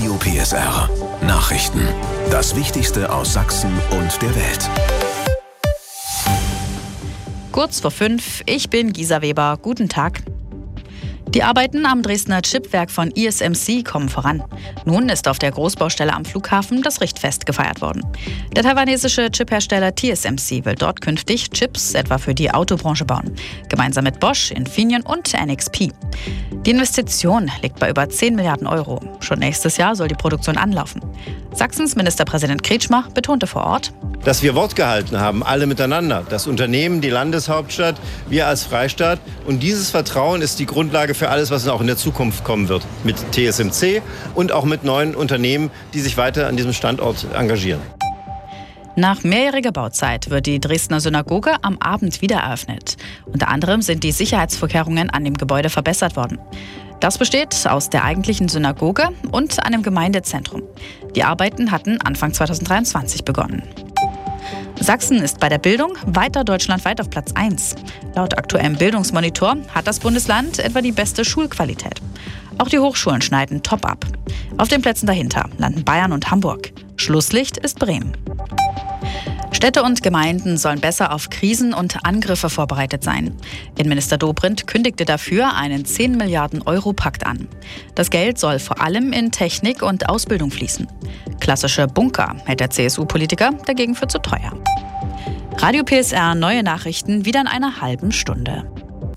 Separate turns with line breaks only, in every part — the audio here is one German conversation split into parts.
Radio PSR. Nachrichten. Das Wichtigste aus Sachsen und der Welt.
Kurz vor 5, ich bin Gisa Weber. Guten Tag. Die Arbeiten am Dresdner Chipwerk von ISMC kommen voran. Nun ist auf der Großbaustelle am Flughafen das Richtfest gefeiert worden. Der taiwanesische Chiphersteller TSMC will dort künftig Chips etwa für die Autobranche bauen. Gemeinsam mit Bosch, Infineon und NXP. Die Investition liegt bei über 10 Milliarden Euro. Schon nächstes Jahr soll die Produktion anlaufen. Sachsens Ministerpräsident Kretschmer betonte vor Ort,
dass wir Wort gehalten haben, alle miteinander. Das Unternehmen, die Landeshauptstadt, wir als Freistaat. Und dieses Vertrauen ist die Grundlage für alles, was auch in der Zukunft kommen wird. Mit TSMC und auch mit neuen Unternehmen, die sich weiter an diesem Standort engagieren.
Nach mehrjähriger Bauzeit wird die Dresdner Synagoge am Abend wieder eröffnet. Unter anderem sind die Sicherheitsvorkehrungen an dem Gebäude verbessert worden. Das besteht aus der eigentlichen Synagoge und einem Gemeindezentrum. Die Arbeiten hatten Anfang 2023 begonnen. Sachsen ist bei der Bildung weiter deutschlandweit auf Platz 1. Laut aktuellem Bildungsmonitor hat das Bundesland etwa die beste Schulqualität. Auch die Hochschulen schneiden top ab. Auf den Plätzen dahinter landen Bayern und Hamburg. Schlusslicht ist Bremen. Städte und Gemeinden sollen besser auf Krisen und Angriffe vorbereitet sein. Innenminister Dobrindt kündigte dafür einen 10 Milliarden Euro Pakt an. Das Geld soll vor allem in Technik und Ausbildung fließen. Klassische Bunker hält der CSU-Politiker dagegen für zu teuer. Radio PSR, neue Nachrichten wieder in einer halben Stunde.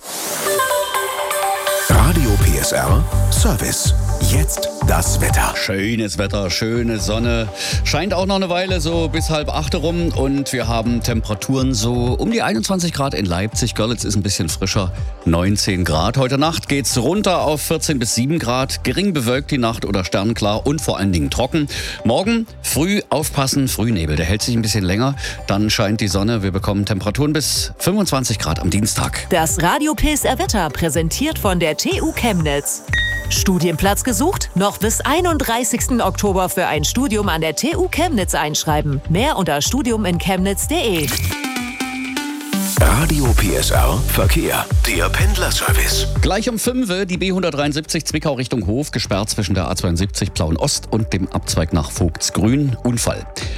Radio PSR Service. Jetzt das Wetter.
Schönes Wetter, schöne Sonne. Scheint auch noch eine Weile so bis 7:30 rum. Und wir haben Temperaturen so um die 21 Grad in Leipzig. Görlitz ist ein bisschen frischer, 19 Grad. Heute Nacht geht's runter auf 14 bis 7 Grad. Gering bewölkt die Nacht oder sternklar und vor allen Dingen trocken. Morgen früh aufpassen, Frühnebel. Der hält sich ein bisschen länger. Dann scheint die Sonne. Wir bekommen Temperaturen bis 25 Grad am Dienstag.
Das Radio PSR Wetter präsentiert von der TU Chemnitz. Studienplatz gesucht? Noch bis 31. Oktober für ein Studium an der TU Chemnitz einschreiben. Mehr unter studiuminchemnitz.de.
Radio PSR Verkehr. Der Pendlerservice.
Gleich um 5 die B173 Zwickau Richtung Hof, gesperrt zwischen der A72 Plauen Ost und dem Abzweig nach Vogtsgrün. Unfall.